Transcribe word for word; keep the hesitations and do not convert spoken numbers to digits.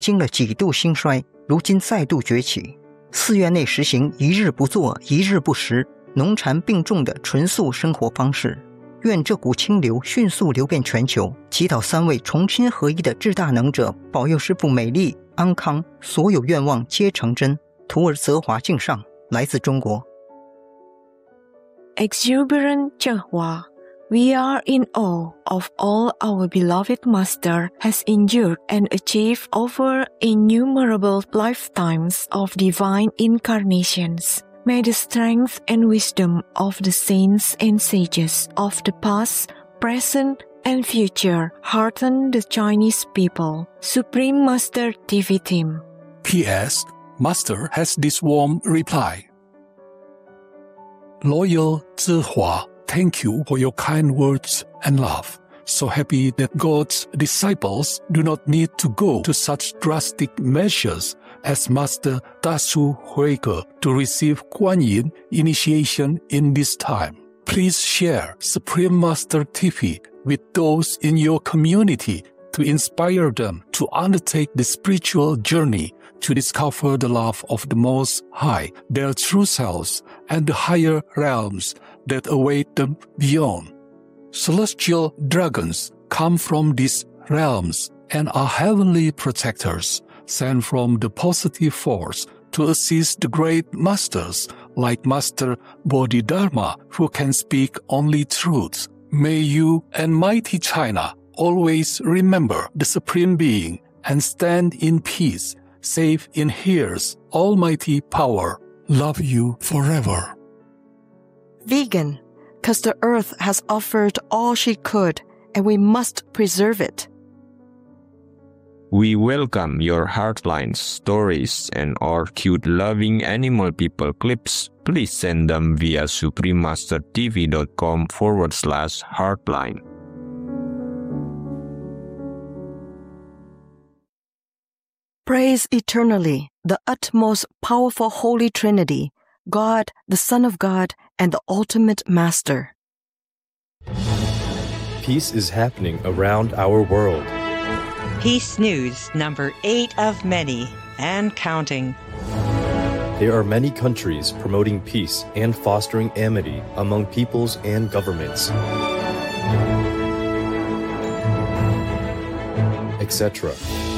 经了几度兴衰，如今再度崛起。寺院内实行一日不作，一日不食，农禅并重的纯素生活方式。愿这股清流迅速流遍全球，祈祷三位重新合一的至大能者保佑师父美丽安康，所有愿望皆成真。徒儿泽华敬上，来自中国。 Exuberant Zhehua, we are in awe of all our beloved Master has endured and achieved over innumerable lifetimes of divine incarnations. May the strength and wisdom of the saints and sages of the past, present, and future hearten the Chinese people. Supreme Master T V Team. P S. Master has this warm reply. Loyal Zihua, thank you for your kind words and love. So happy that God's disciples do not need to go to such drastic measures as Master Dasu Huige to receive Guan Yin initiation in this time. Please share Supreme Master T V with those in your community to inspire them to undertake the spiritual journey to discover the love of the Most High, their true selves, and the higher realms that await them beyond. Celestial dragons come from these realms and are heavenly protectors sent from the positive force to assist the great masters like Master Bodhidharma, who can speak only truth. May you and mighty China always remember the Supreme Being and stand in peace, safe in His almighty power. Love you forever. Vegan, because the earth has offered all she could, and we must preserve it. We welcome your Heartline stories and our cute loving animal people clips. Please send them via suprememastertv.com forward slash Heartline. Praise eternally the utmost powerful Holy Trinity, God, the Son of God, and the ultimate Master. Peace is happening around our world. Peace News number eight of many and counting. There are many countries promoting peace and fostering amity among peoples and governments, et cetera.